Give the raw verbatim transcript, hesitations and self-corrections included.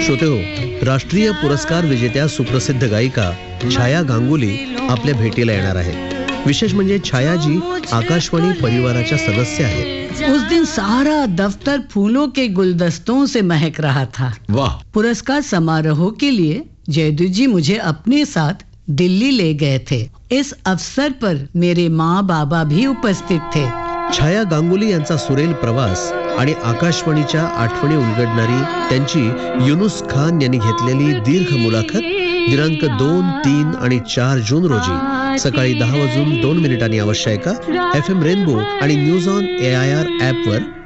श्रोतेहो, राष्ट्रीय पुरस्कार विजेत्या सुप्रसिद्ध गायिका छाया गांगुली आपल्या भेटीला येणार आहेत. विशेष म्हणजे छायाजी आकाशवाणी परिवाराच्या सदस्य आहेत. उस दिन सारा दफ्तर फूलों के गुलदस्तों से महक रहा था. वाह. पुरस्कार समारोह के लिए जयदू जी मुझे अपने साथ दिल्ली ले गए थे. इस अवसर पर मेरे माँ बाबा भी उपस्थित थे. छाया गांगुली यांचा सुरेल प्रवास आणि आकाशवाणीच्या आठवणी उलगडणारी त्यांची युनुस खान यांनी घेतलेली दीर्घ मुलाखत दिनांक दोन तीन आणि चार जून रोजी सकाळी दहा वाजून दोन मिनिटांनी अवश्य ऐका एफ एम रेनबो आणि news on A I R app वर